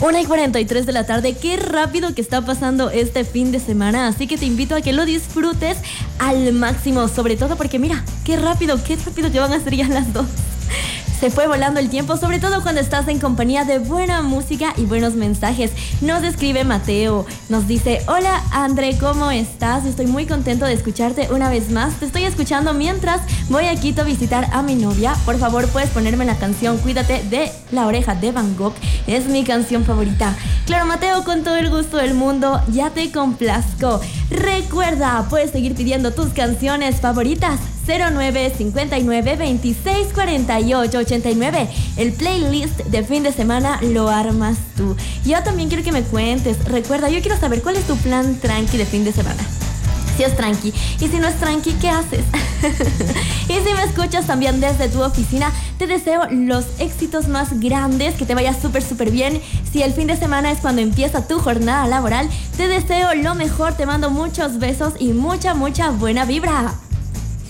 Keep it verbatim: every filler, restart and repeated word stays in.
una y cuarenta y tres de la tarde. Qué rápido que está pasando este fin de semana. Así que te invito a que lo disfrutes al máximo. Sobre todo porque mira, qué rápido, qué rápido que van a ser ya las dos. Se fue volando el tiempo, sobre todo cuando estás en compañía de buena música y buenos mensajes. Nos escribe Mateo, nos dice: hola André, ¿cómo estás? Estoy muy contento de escucharte una vez más. Te estoy escuchando mientras voy a Quito a visitar a mi novia. Por favor, puedes ponerme la canción Cuídate de La Oreja de Van Gogh. Es mi canción favorita. Claro, Mateo, con todo el gusto del mundo, ya te complazco. Recuerda, puedes seguir pidiendo tus canciones favoritas. cero nueve cincuenta y nueve veintiséis cuarenta y ocho ochenta y nueve. El playlist de fin de semana lo armas tú. Yo también quiero que me cuentes. Recuerda, yo quiero saber cuál es tu plan tranqui de fin de semana. Si es tranqui, y si no es tranqui, ¿qué haces? Y si me escuchas también desde tu oficina, te deseo los éxitos más grandes, que te vaya súper súper bien. Si el fin de semana es cuando empieza tu jornada laboral, te deseo lo mejor, te mando muchos besos y mucha mucha buena vibra.